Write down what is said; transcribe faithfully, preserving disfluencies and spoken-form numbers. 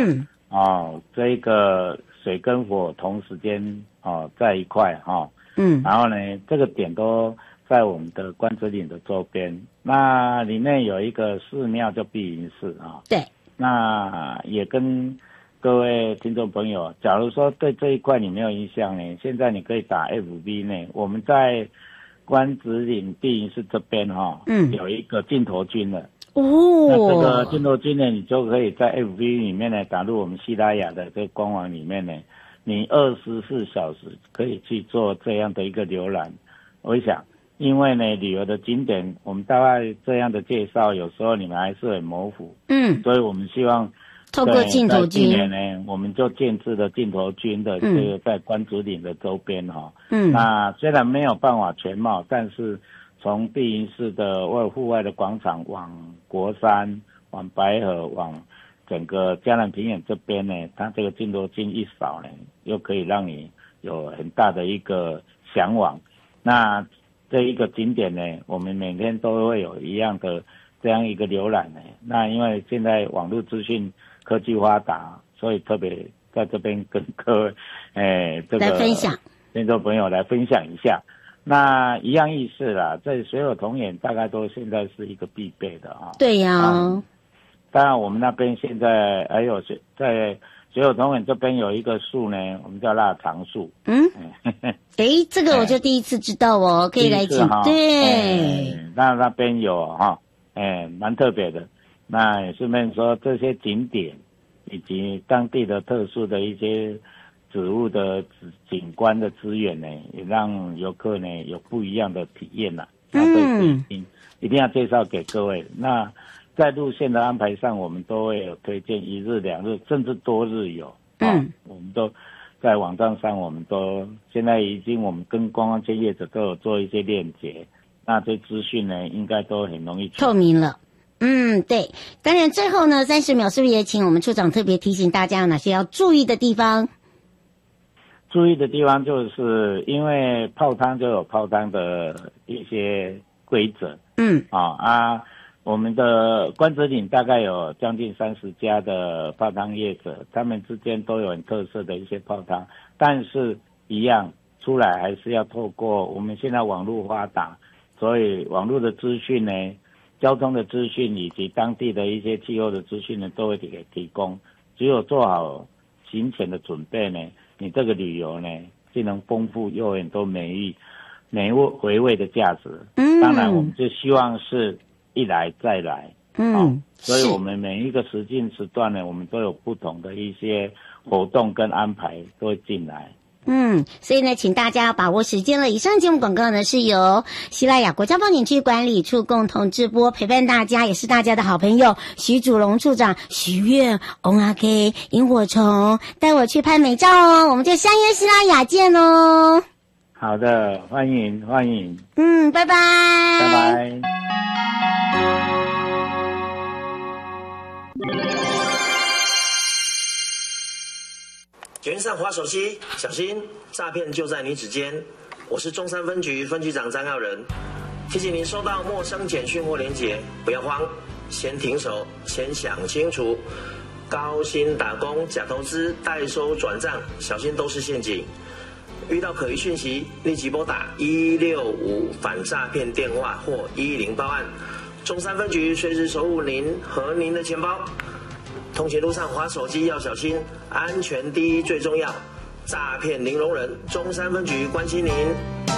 嗯， 哦，这个水跟火同时间哦在一块哈、哦， 嗯， 然后呢，这个点都在我们的关子岭的周边，那里面有一个寺庙叫碧云寺啊、哦， 对， 那也跟各位听众朋友，假如说对这一块你没有印象呢，现在你可以打 F B 呢，我们在关子岭碧云寺这边哈、哦， 嗯， 有一个镜头军的。 哦， 那这个镜头军呢，你就可以在 F B 里面呢打入我们西拉雅的这个官网里面呢，你二十四小时可以去做这样的一个浏览。我想，因为呢旅游的景点，我们大概这样的介绍，有时候你们还是很模糊， 嗯， 所以我们希望透过镜头军， 今年呢，我们就建制了镜头军的这个在关子岭的周边哈、 嗯， 那虽然没有办法全貌，但是从碧云寺的外户外的广场往国山、往白河、往整个嘉南平原这边呢，它这个镜头军一扫呢，又可以让你有很大的一个向往。那这一个景点呢，我们每天都会有一样的这样一个浏览呢。那因为现在网络资讯科技发达，所以特别在这边跟各位，诶、哎，这个来分享， 听众朋友来分享一下。那一样意思啦，在水有同源大概都现在是一个必备的啊。 对呀、 啊。当然我们那边现在还有在水有同源这边有一个树呢，我们叫腊肠树。 嗯，诶，这个我就第一次知道哦，可以来请。对， 那那边有哈，哎，蛮特别的。那也顺便说这些景点以及当地的特殊的一些植物的景观的资源呢，也让游客呢有不一样的体验啦。 嗯， 一定要介绍给各位。那在路线的安排上，我们都会有推荐一日、两日，甚至多日游。嗯、啊，我们都在网站上，我们都现在已经我们跟观光业者都有做一些链接。那这资讯呢，应该都很容易透明了。嗯，对。当然，最后呢，三十秒是不是也请我们处长特别提醒大家有哪些要注意的地方？ 注意的地方就是因为泡汤就有泡汤的一些规则。 嗯， 啊啊，我们的关子岭大概有将近三十家的泡汤业者，他们之间都有很特色的一些泡汤，但是一样出来还是要透过我们现在网络发达，所以网络的资讯呢，交通的资讯以及当地的一些气候的资讯呢，都会给提供。只有做好行前的准备呢，你这个旅游呢，既能丰富又有很多美丽、美味回味的价值。 嗯， 当然我们就希望是一来再来。 嗯、 哦，所以我们每一个时间时段呢，我们都有不同的一些活动跟安排都会进来。 嗯，所以呢，请大家把握时间了。以上节目广告呢是由西拉雅国家风景区管理处共同直播，陪伴大家也是大家的好朋友徐祖龙处长许愿 on 阿 K 萤火虫带我去拍美照哦，我们就相约西拉雅见哦。 好的，欢迎欢迎。 嗯，拜拜， 拜拜。 捷运上滑手机，小心诈骗就在你指尖。我是中山分局分局长张耀仁，提醒您收到陌生简讯或连结，不要慌，先停手，先想清楚。高薪打工、假投资、代收转账，小心都是陷阱。遇到可疑讯息，立即拨打一六五反诈骗电话或一一零报案。中山分局随时守护您和您的钱包。通勤路上滑手机要小心，安全第一最重要。诈骗零容忍，中山分局关心您。